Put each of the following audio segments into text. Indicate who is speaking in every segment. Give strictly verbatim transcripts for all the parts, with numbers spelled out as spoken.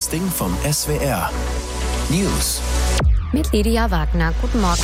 Speaker 1: Das Ding vom S W R. News.
Speaker 2: Mit Lydia Wagner. Guten Morgen.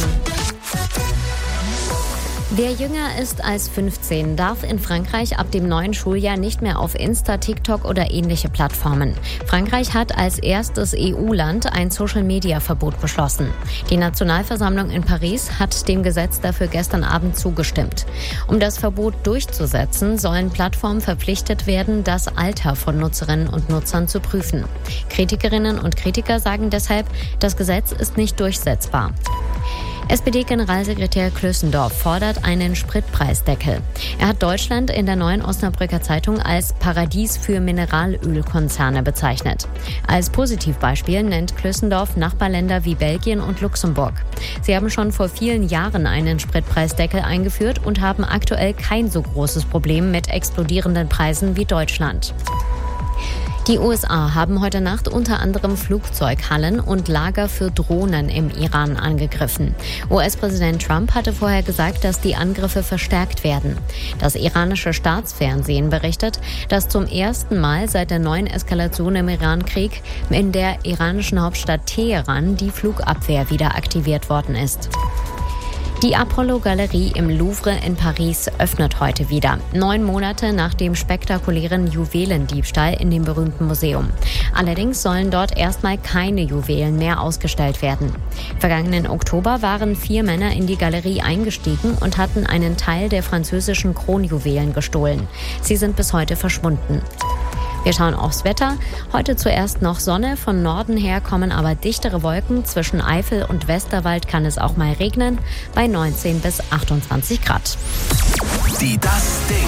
Speaker 2: Wer jünger ist als fünfzehn, darf in Frankreich ab dem neuen Schuljahr nicht mehr auf Insta, TikTok oder ähnliche Plattformen. Frankreich hat als erstes E U-Land ein Social-Media-Verbot beschlossen. Die Nationalversammlung in Paris hat dem Gesetz dafür gestern Abend zugestimmt. Um das Verbot durchzusetzen, sollen Plattformen verpflichtet werden, das Alter von Nutzerinnen und Nutzern zu prüfen. Kritikerinnen und Kritiker sagen deshalb, das Gesetz ist nicht durchsetzbar. S P D-Generalsekretär Klößendorff fordert einen Spritpreisdeckel. Er hat Deutschland in der Neuen Osnabrücker Zeitung als Paradies für Mineralölkonzerne bezeichnet. Als Positivbeispiel nennt Klößendorff Nachbarländer wie Belgien und Luxemburg. Sie haben schon vor vielen Jahren einen Spritpreisdeckel eingeführt und haben aktuell kein so großes Problem mit explodierenden Preisen wie Deutschland. Die U S A haben heute Nacht unter anderem Flugzeughallen und Lager für Drohnen im Iran angegriffen. U S-Präsident Trump hatte vorher gesagt, dass die Angriffe verstärkt werden. Das iranische Staatsfernsehen berichtet, dass zum ersten Mal seit der neuen Eskalation im Iran-Krieg in der iranischen Hauptstadt Teheran die Flugabwehr wieder aktiviert worden ist. Die Apollo-Galerie im Louvre in Paris öffnet heute wieder, neun Monate nach dem spektakulären Juwelendiebstahl in dem berühmten Museum. Allerdings sollen dort erstmal keine Juwelen mehr ausgestellt werden. Vergangenen Oktober waren vier Männer in die Galerie eingestiegen und hatten einen Teil der französischen Kronjuwelen gestohlen. Sie sind bis heute verschwunden. Wir schauen aufs Wetter. Heute zuerst noch Sonne, von Norden her kommen aber dichtere Wolken. Zwischen Eifel und Westerwald kann es auch mal regnen, bei neunzehn bis achtundzwanzig Grad.
Speaker 1: Die Das Ding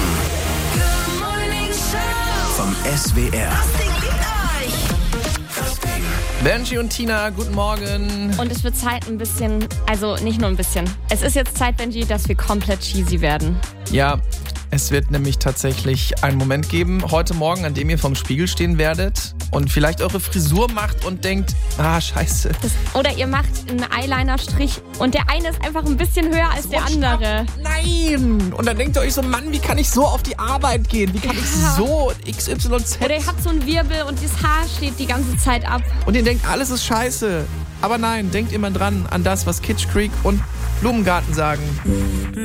Speaker 1: vom S W R.
Speaker 3: Benji und Tina, guten Morgen.
Speaker 4: Und es wird Zeit ein bisschen, also nicht nur ein bisschen. Es ist jetzt Zeit, Benji, dass wir komplett cheesy werden.
Speaker 3: Ja, es wird nämlich tatsächlich einen Moment geben, heute Morgen, an dem ihr vorm Spiegel stehen werdet und vielleicht eure Frisur macht und denkt, ah, scheiße.
Speaker 4: Das, oder ihr macht einen Eyeliner-Strich und der eine ist einfach ein bisschen höher als der andere.
Speaker 3: Nein! Und dann denkt ihr euch so, Mann, wie kann ich so auf die Arbeit gehen? Wie kann
Speaker 4: Ja.
Speaker 3: ich so X Y Z?
Speaker 4: Oder ihr habt so einen Wirbel und das Haar steht die ganze Zeit ab.
Speaker 3: Und ihr denkt, alles ist scheiße. Aber nein, denkt immer dran an das, was Kitsch Creek und Blumengarten sagen.